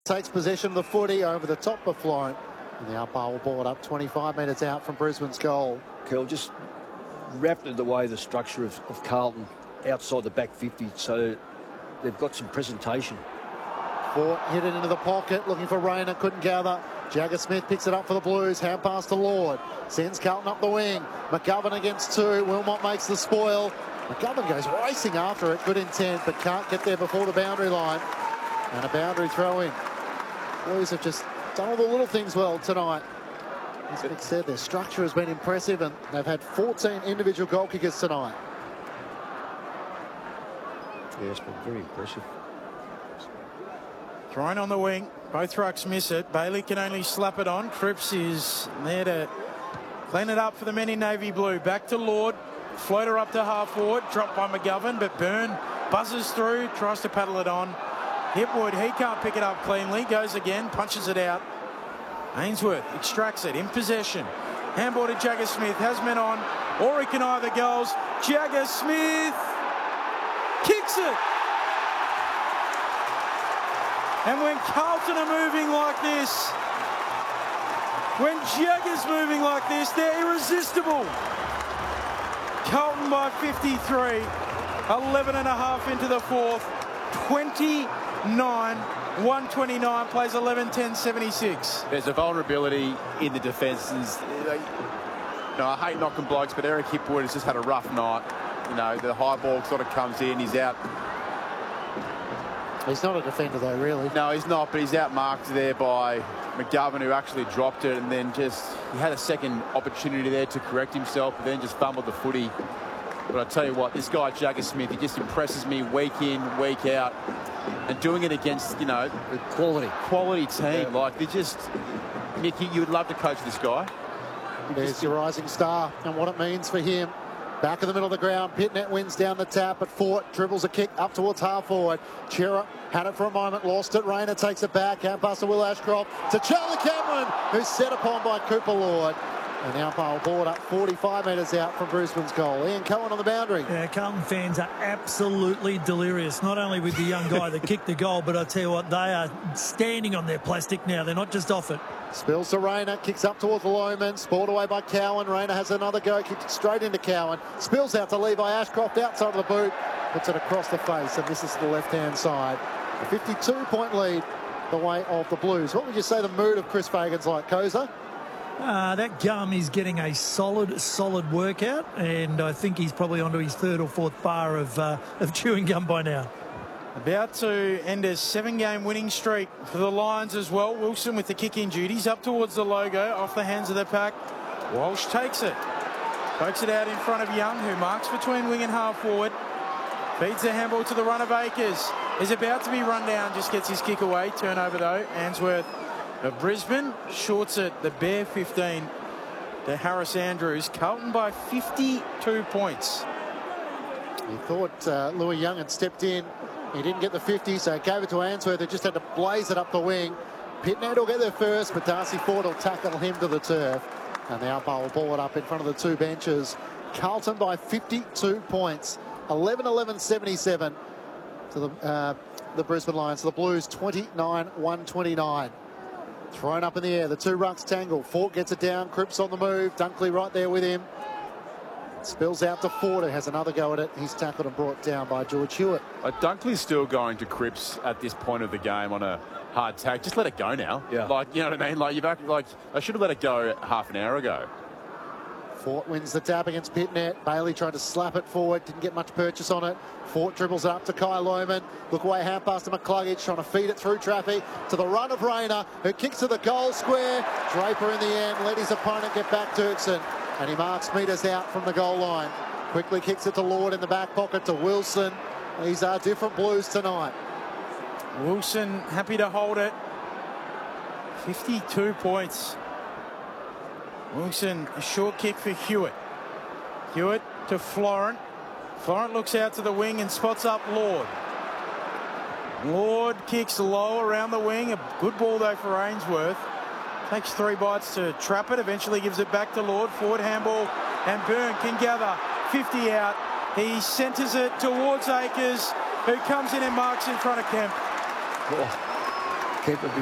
Takes possession of the footy over the top of Florent. And the umpire will ball it up 25 metres out from Brisbane's goal. Curl just rapid the way the structure of Carlton outside the back 50, so they've got some presentation. Fort hit it into the pocket, looking for Rayner, couldn't gather. Jagger Smith picks it up for the Blues, hand pass to Lord. Sends Carlton up the wing. McGovern against two. Wilmot makes the spoil. McGovern goes racing after it, good intent, but can't get there before the boundary line. And a boundary throw in. Blues have just done all the little things well tonight. As Mick said, their structure has been impressive and they've had 14 individual goal kickers tonight. Yeah, it's been very impressive. Thrown on the wing. Both rucks miss it. Bailey can only slap it on. Cripps is there to clean it up for the men in navy blue. Back to Lord. Floater up to half forward. Dropped by McGovern, but Byrne buzzes through. Tries to paddle it on. Hipwood, he can't pick it up cleanly. Goes again. Punches it out. Ainsworth extracts it in possession. Handball to Jagger Smith. Has men on. Or he can either goals. Jagger Smith kicks it. And when Carlton are moving like this, when Jagger's moving like this, they're irresistible. Carlton by 53, 11 and a half into the fourth, 29-129, plays 11-10-76. There's a vulnerability in the defences. I hate knocking blokes, but Eric Hipwood has just had a rough night. The high ball sort of comes in, he's out. He's not a defender though, really. No, he's not, but he's outmarked there by McGovern, who actually dropped it, and then he had a second opportunity there to correct himself, but then just fumbled the footy. But I tell you what, this guy Jagger Smith, he just impresses me week in, week out, and doing it against, a quality team. Yeah. Like, they just, Mickey, you would love to coach this guy. There's your rising star and what it means for him. Back in the middle of the ground, Pitnet wins down the tap, but Fort dribbles a kick up towards half forward. Chera had it for a moment, lost it. Rayner takes it back, hand pass to Will Ashcroft to Charlie Cameron, who's set upon by Cooper Lord. And the umpire will ball it up 45 metres out from Brisbane's goal. Ian Cohen on the boundary. Yeah, Carlton fans are absolutely delirious, not only with the young guy that kicked the goal, but I tell you what, they are standing on their plastic now. They're not just off it. Spills to Rayner, kicks up towards Lohman, spoiled away by Cowan. Rayner has another go, kicks it straight into Cowan. Spills out to Levi Ashcroft outside of the boot, puts it across the face, and this is the left-hand side. A 52-point lead the way of the Blues. What would you say the mood of Chris Fagan's like, Koza? That gum is getting a solid workout, and I think he's probably onto his third or fourth bar of chewing gum by now. About to end a 7-game winning streak for the Lions as well. Wilson with the kick-in duties up towards the logo, off the hands of the pack. Walsh takes it. Pokes it out in front of Young, who marks between wing and half forward. Feeds the handball to the run of Akers. Is about to be run down, just gets his kick away. Turnover though. Answorth of Brisbane shorts it, the bare 15 to Harris Andrews. Carlton by 52 points. He thought Louis Young had stepped in. He didn't get the 50, so he gave it to Answorth. They just had to blaze it up the wing. Pitnet will get there first, but Darcy Ford will tackle him to the turf. And the umpire will ball it up in front of the two benches. Carlton by 52 points. 11-11-77 to the Brisbane Lions. The Blues 29-129. Thrown up in the air. The two rucks tangle. Fort gets it down. Cripps on the move. Dunkley right there with him. Spills out to Ford, who has another go at it. He's tackled and brought down by George Hewitt. Dunkley's still going to Cripps at this point of the game on a hard tag. Just let it go now. Yeah. You know what I mean? I should have let it go half an hour ago. Fort wins the tap against Pitnet. Bailey tried to slap it forward. Didn't get much purchase on it. Fort dribbles up to Kai Lohman. Look away, hand pass to McCluggage, trying to feed it through traffic to the run of Rayner, who kicks to the goal square. Draper in the end, let his opponent get back Dirksen. And he marks metres out from the goal line. Quickly kicks it to Lord in the back pocket to Wilson. These are different Blues tonight. Wilson happy to hold it. 52 points. Wilson, a short kick for Hewitt. Hewitt to Florent. Florent looks out to the wing and spots up Lord. Lord kicks low around the wing. A good ball though for Ainsworth. Takes 3 bites to trap it. Eventually gives it back to Lord. Forward handball, and Byrne can gather. 50 out. He centres it towards Akers, who comes in and marks in front of Kemp. Keep it